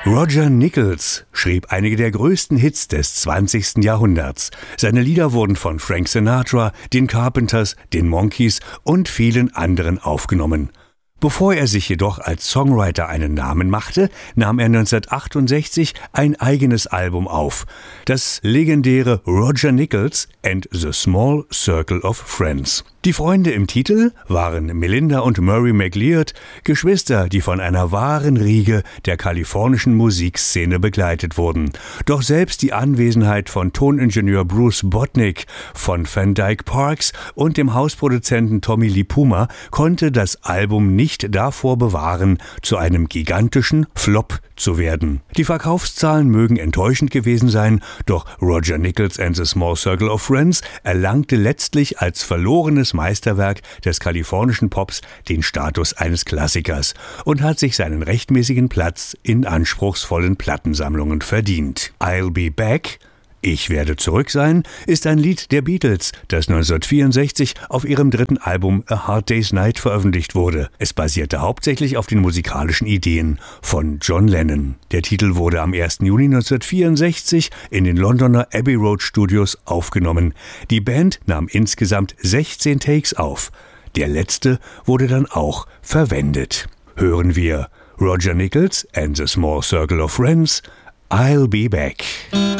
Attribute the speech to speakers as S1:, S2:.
S1: Roger Nichols schrieb einige der größten Hits des 20. Jahrhunderts. Seine Lieder wurden von Frank Sinatra, den Carpenters, den Monkees und vielen anderen aufgenommen. Bevor er sich jedoch als Songwriter einen Namen machte, nahm er 1968 ein eigenes Album auf. Das legendäre Roger Nichols and the Small Circle of Friends. Die Freunde im Titel waren Melinda und Murray McLeod, Geschwister, die von einer wahren Riege der kalifornischen Musikszene begleitet wurden. Doch selbst die Anwesenheit von Toningenieur Bruce Botnick, von Van Dyke Parks und dem Hausproduzenten Tommy Lee Puma konnte das Album nicht davor bewahren, zu einem gigantischen Flop zu werden. Die Verkaufszahlen mögen enttäuschend gewesen sein, doch Roger Nichols and the Small Circle of Friends erlangte letztlich als verlorenes Meisterwerk des kalifornischen Pops den Status eines Klassikers und hat sich seinen rechtmäßigen Platz in anspruchsvollen Plattensammlungen verdient. I'll Be Back, Ich werde zurück sein, ist ein Lied der Beatles, das 1964 auf ihrem dritten Album A Hard Day's Night veröffentlicht wurde. Es basierte hauptsächlich auf den musikalischen Ideen von John Lennon. Der Titel wurde am 1. Juni 1964 in den Londoner Abbey Road Studios aufgenommen. Die Band nahm insgesamt 16 Takes auf. Der letzte wurde dann auch verwendet. Hören wir Roger Nichols and the Small Circle of Friends, I'll Be Back.